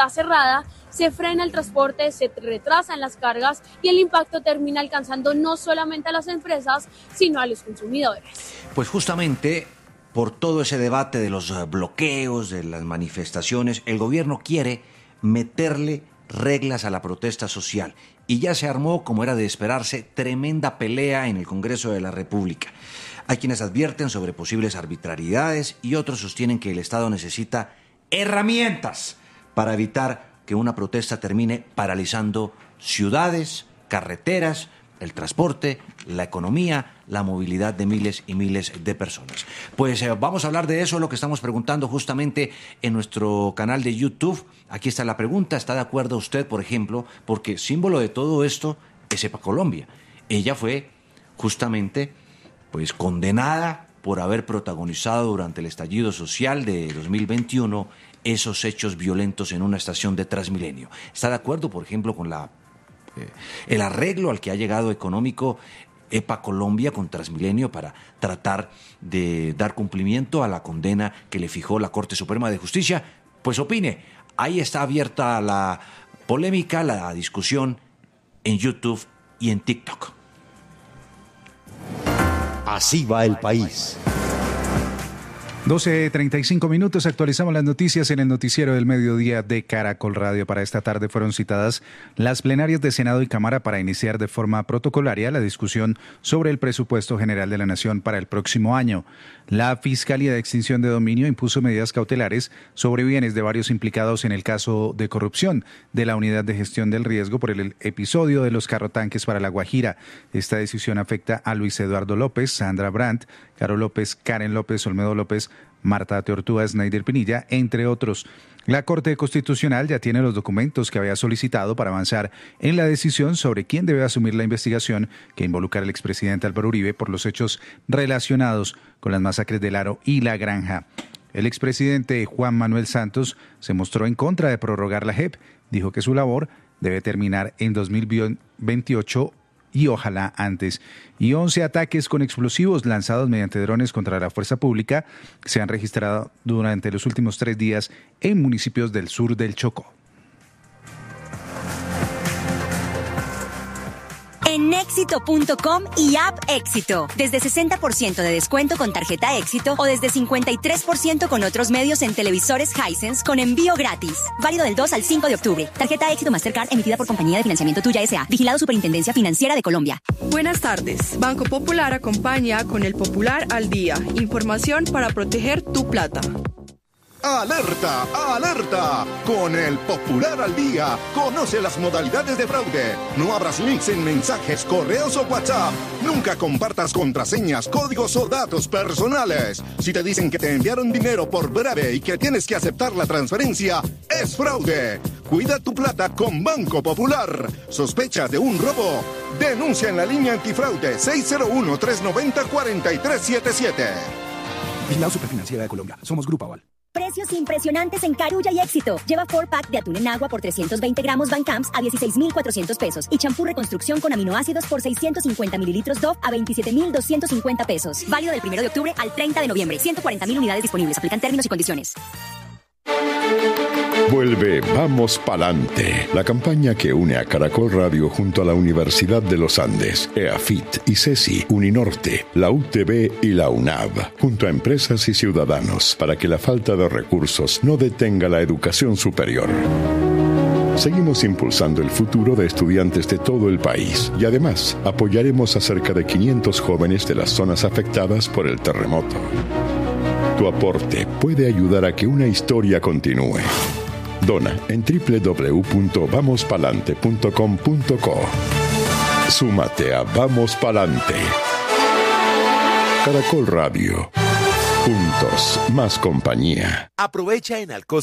está cerrada, se frena el transporte, se retrasan las cargas y el impacto termina alcanzando no solamente a las empresas, sino a los consumidores. Pues justamente por todo ese debate de los bloqueos, de las manifestaciones, el gobierno quiere meterle reglas a la protesta social. Y ya se armó, como era de esperarse, tremenda pelea en el Congreso de la República. Hay quienes advierten sobre posibles arbitrariedades y otros sostienen que el Estado necesita herramientas para evitar que una protesta termine paralizando ciudades, carreteras, el transporte, la economía, la movilidad de miles y miles de personas. Pues vamos a hablar de eso, lo que estamos preguntando justamente en nuestro canal de YouTube. Aquí está la pregunta: ¿está de acuerdo usted, por ejemplo? Porque símbolo de todo esto es EPAColombia. Ella fue justamente pues condenada por haber protagonizado durante el estallido social de 2021 esos hechos violentos en una estación de Transmilenio. ¿Está de acuerdo, por ejemplo, con el arreglo al que ha llegado económico EPAColombia con Transmilenio para tratar de dar cumplimiento a la condena que le fijó la Corte Suprema de Justicia? Pues opine. Ahí está abierta la polémica, la discusión en YouTube y en TikTok. Así va el país. 12:35 minutos, actualizamos las noticias en el noticiero del mediodía de Caracol Radio. Para esta tarde fueron citadas las plenarias de Senado y Cámara para iniciar de forma protocolaria la discusión sobre el presupuesto general de la Nación para el próximo año. La Fiscalía de Extinción de Dominio impuso medidas cautelares sobre bienes de varios implicados en el caso de corrupción de la Unidad de Gestión del Riesgo por el episodio de los carrotanques para La Guajira. Esta decisión afecta a Luis Eduardo López, Sandra Brandt, Caro López, Karen López, Olmedo López, Marta Teortúa, Snyder Pinilla, entre otros. La Corte Constitucional ya tiene los documentos que había solicitado para avanzar en la decisión sobre quién debe asumir la investigación que involucra al expresidente Álvaro Uribe por los hechos relacionados con las masacres del Aro y La Granja. El expresidente Juan Manuel Santos se mostró en contra de prorrogar la JEP. Dijo que su labor debe terminar en 2028 y ojalá antes. Y 11 ataques con explosivos lanzados mediante drones contra la fuerza pública se han registrado durante los últimos 3 días en municipios del sur del Chocó. En Éxito.com y App Éxito. Desde 60% de descuento con tarjeta Éxito o desde 53% con otros medios en televisores Hisense con envío gratis. Válido del 2 al 5 de octubre. Tarjeta Éxito Mastercard emitida por Compañía de Financiamiento Tuya S.A. Vigilado Superintendencia Financiera de Colombia. Buenas tardes. Banco Popular acompaña con el Popular al Día. Información para proteger tu plata. ¡Alerta! ¡Alerta! Con el Popular al Día, conoce las modalidades de fraude. No abras links en mensajes, correos o WhatsApp. Nunca compartas contraseñas, códigos o datos personales. Si te dicen que te enviaron dinero por breve y que tienes que aceptar la transferencia, es fraude. Cuida tu plata con Banco Popular. ¿Sospecha de un robo? Denuncia en la línea antifraude 601-390-4377. Vigilado Superfinanciera de Colombia. Somos Grupo Aval. Precios impresionantes en Carulla y Éxito. Lleva 4-pack de atún en agua por 320 gramos Van Camps a 16,400 pesos. Y champú reconstrucción con aminoácidos por 650 mililitros Dove a 27,250 pesos. Válido del 1 de octubre al 30 de noviembre. 140,000 unidades disponibles. Aplican términos y condiciones. Vuelve Vamos Palante, la campaña que une a Caracol Radio junto a la Universidad de los Andes, EAFIT, ICESI, Uninorte, la UTB y la UNAV, junto a empresas y ciudadanos, para que la falta de recursos no detenga la educación superior. Seguimos impulsando el futuro de estudiantes de todo el país y además apoyaremos a cerca de 500 jóvenes de las zonas afectadas por el terremoto. Tu aporte puede ayudar a que una historia continúe. Dona en www.vamospalante.com.co. Súmate a Vamos Palante. Caracol Radio. Juntos, más compañía. Aprovecha en Alcosa